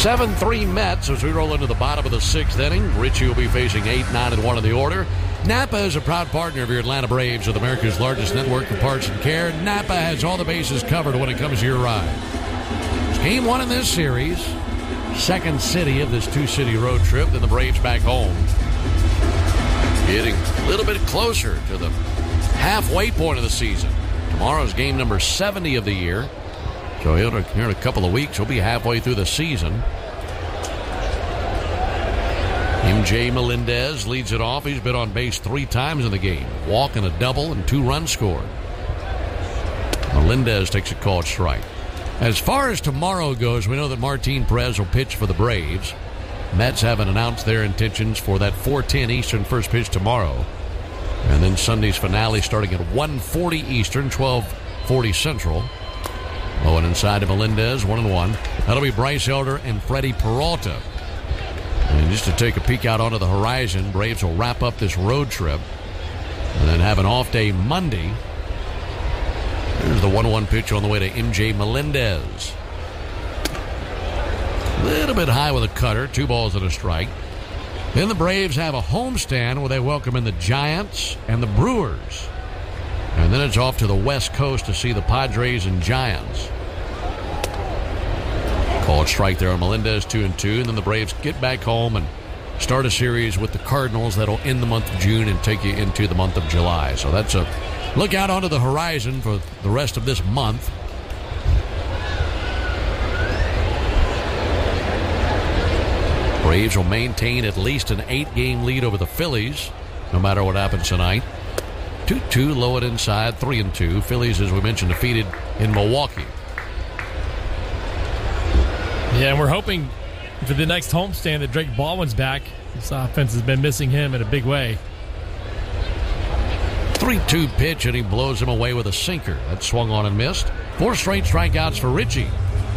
7-3 Mets as we roll into the bottom of the sixth inning. Richie will be facing 8, 9, and 1 in the order. Napa is a proud partner of your Atlanta Braves with America's largest network of parts and care. Napa has all the bases covered when it comes to your ride. It's game 1 in this series. Second city of this 2-city road trip. Then the Braves back home. Getting a little bit closer to the halfway point of the season. Tomorrow's game number 70 of the year. So here in a couple of weeks, he'll be halfway through the season. MJ Melendez leads it off. He's been on base 3 times in the game. Walk and a double and 2 runs scored. Melendez takes a called strike. As far as tomorrow goes, we know that Martin Perez will pitch for the Braves. Mets haven't announced their intentions for that 4:10 Eastern first pitch tomorrow. And then Sunday's finale starting at 1:40 Eastern, 12:40 Central. Low and inside to Melendez, 1-1. That'll be Bryce Elder and Freddie Peralta. And just to take a peek out onto the horizon, Braves will wrap up this road trip and then have an off day Monday. There's the 1-1 pitch on the way to MJ Melendez. A little bit high with a cutter, 2 balls and a strike. Then the Braves have a homestand where they welcome in the Giants and the Brewers. And then it's off to the West Coast to see the Padres and Giants. Called strike there on Melendez, 2-2. And then the Braves get back home and start a series with the Cardinals that'll end the month of June and take you into the month of July. So that's a look out onto the horizon for the rest of this month. Braves will maintain at least an 8-game lead over the Phillies, no matter what happens tonight. 2-2, low and inside, 3-2. Phillies, as we mentioned, defeated in Milwaukee. Yeah, and we're hoping for the next homestand that Drake Baldwin's back. This offense has been missing him in a big way. 3-2 pitch, and he blows him away with a sinker. That swung on and missed. 4 straight strikeouts for Richie.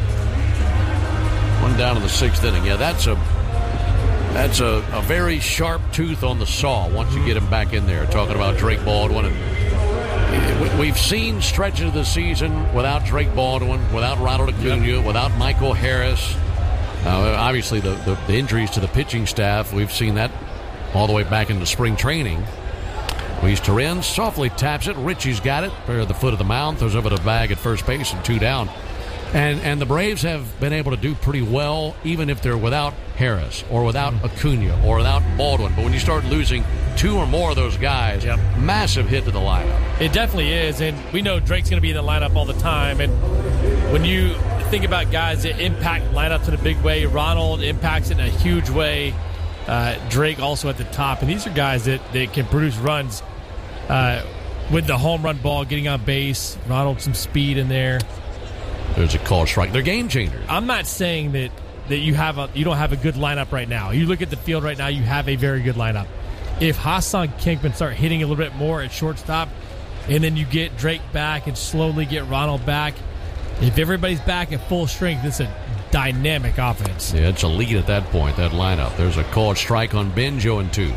1 down in the 6th inning. Yeah, that's a very sharp tooth on the saw once you get him back in there. Talking about Drake Baldwin. And we've seen stretches of the season without Drake Baldwin, without Ronald Acuna, without Michael Harris. Obviously, the injuries to the pitching staff, we've seen that all the way back into spring training. Luis Torrens softly taps it. Richie's got it. At the foot of the mound. Throws over the bag at first base and 2 down. And the Braves have been able to do pretty well, even if they're without Harris or without Acuna or without Baldwin. But when you start losing 2 or more of those guys, massive hit to the lineup. It definitely is, and we know Drake's going to be in the lineup all the time. And when you think about guys that impact lineups in a big way, Ronald impacts it in a huge way. Drake also at the top. And these are guys that can produce runs with the home run ball, getting on base. Ronald, some speed in there. There's a call strike. They're game changers. I'm not saying that you don't have a good lineup right now. You look at the field right now, you have a very good lineup. If Hassan Kinkman start hitting a little bit more at shortstop, and then you get Drake back and slowly get Ronald back, if everybody's back at full strength, it's a dynamic offense. Yeah, it's a lead at that point, that lineup. There's a called strike on Ben, 0-2.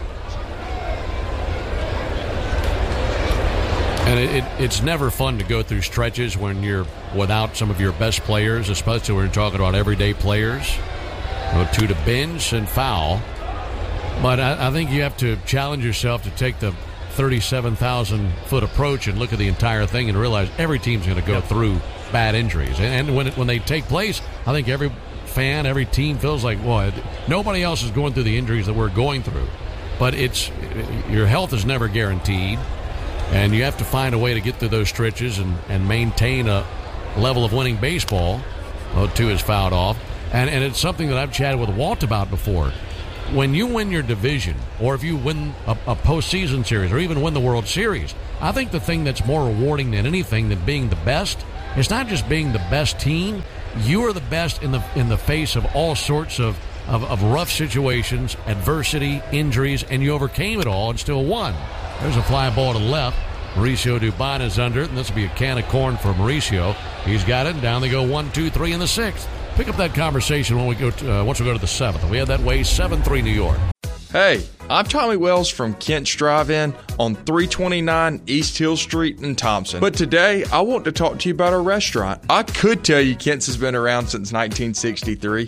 And it's never fun to go through stretches when you're without some of your best players, especially when we're talking about everyday players. 2 to bench and foul. But I think you have to challenge yourself to take the 37,000-foot approach and look at the entire thing and realize every team's going to go through bad injuries. And when they take place, I think every fan, every team feels like, well, nobody else is going through the injuries that we're going through. But your health is never guaranteed. And you have to find a way to get through those stretches and maintain a level of winning baseball. 0-2 is fouled off. And it's something that I've chatted with Walt about before. When you win your division, or if you win a postseason series, or even win the World Series, I think the thing that's more rewarding than anything than being the best is not just being the best team. You are the best in the face of all sorts of rough situations, adversity, injuries, and you overcame it all and still won. There's a fly ball to the left. Mauricio Dubon is under it, and this will be a can of corn for Mauricio. He's got it, and down they go 1, 2, 3 in the 6th. Pick up that conversation when we go once we go to the 7th. We had that way 7-3 New York. Hey, I'm Tommy Wells from Kent's Drive-In on 329 East Hill Street in Thompson. But today, I want to talk to you about our restaurant. I could tell you Kent's has been around since 1963,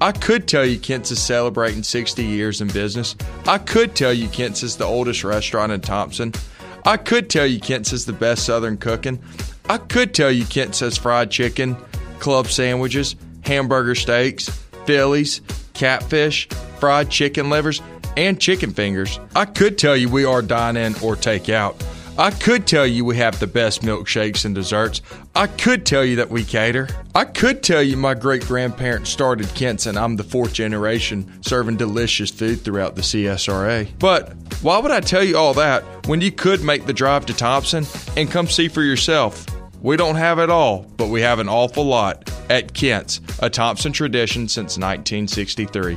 I could tell you Kent's is celebrating 60 years in business. I could tell you Kent's is the oldest restaurant in Thompson. I could tell you Kent's is the best Southern cooking. I could tell you Kent's has fried chicken, club sandwiches, hamburger steaks, Phillies, catfish, fried chicken livers, and chicken fingers. I could tell you we are dine-in or take-out. I could tell you we have the best milkshakes and desserts. I could tell you that we cater. I could tell you my great-grandparents started Kent's and I'm the 4th generation serving delicious food throughout the CSRA. But why would I tell you all that when you could make the drive to Thompson and come see for yourself? We don't have it all, but we have an awful lot at Kent's, a Thompson tradition since 1963.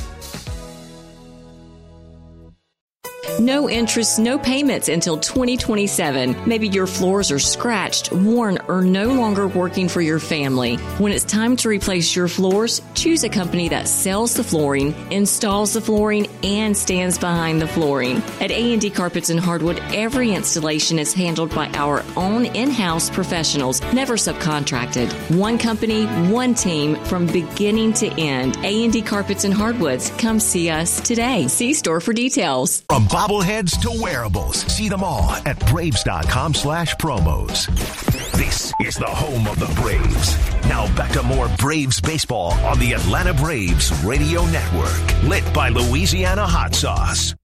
No interest, no payments until 2027. Maybe your floors are scratched, worn, or no longer working for your family. When it's time to replace your floors, choose a company that sells the flooring, installs the flooring, and stands behind the flooring. At A&D Carpets and Hardwood, every installation is handled by our own in-house professionals, never subcontracted. One company, one team, from beginning to end. A&D Carpets and Hardwoods. Come see us today. See store for details. From bobbleheads to wearables, see them all at Braves.com/promos. This is the home of the Braves. Now back to more Braves baseball on the Atlanta Braves Radio Network, lit by Louisiana Hot Sauce.